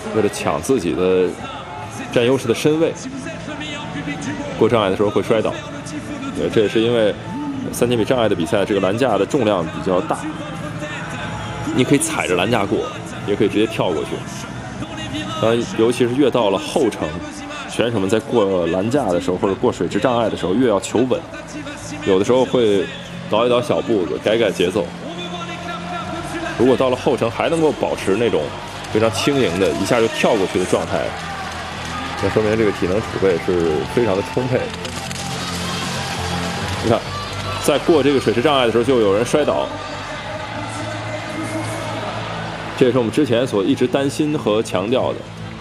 为了抢自己的占优势的身位，过障碍的时候会摔倒。这也是因为3000米障碍的比赛，这个栏架的重量比较大，你可以踩着栏架过，也可以直接跳过去。当然，尤其是越到了后程，选手们在过栏架的时候或者过水质障碍的时候，越要求稳，有的时候会倒一倒小步子，改改节奏。如果到了后程还能够保持那种非常轻盈的一下就跳过去的状态，那说明这个体能储备是非常的充沛。你看，在过这个水池障碍的时候就有人摔倒，这也是我们之前所一直担心和强调的。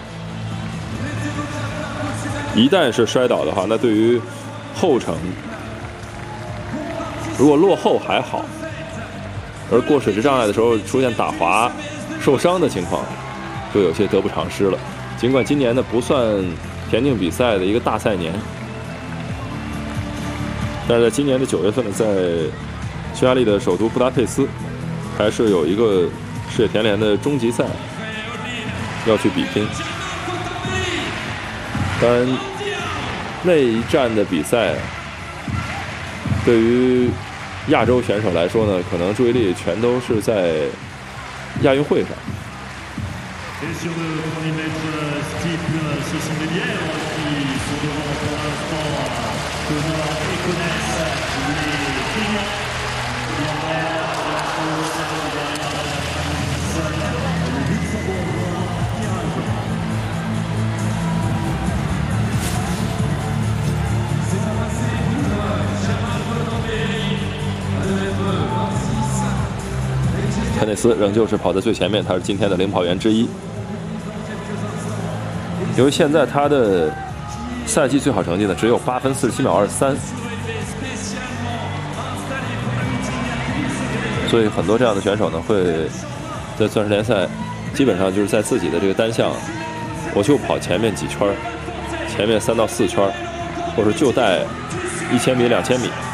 一旦是摔倒的话，那对于后程，如果落后还好，而过水池障碍的时候出现打滑、受伤的情况，就有些得不偿失了。尽管今年呢不算田径比赛的一个大赛年，但是在今年的9月份呢，在匈牙利的首都布达佩斯，还是有一个世界田联的终极赛要去比拼。当然，那一站的比赛对于亚洲选手来说呢，可能注意力全都是在亚运会上。肯内斯仍旧是跑在最前面，他是今天的领跑员之一。由于现在他的赛季最好成绩呢只有8分47秒23，所以很多这样的选手呢会在钻石联赛基本上就是在自己的这个单项，我就跑前面几圈，前面3到4圈，或者就带1000米、2000米。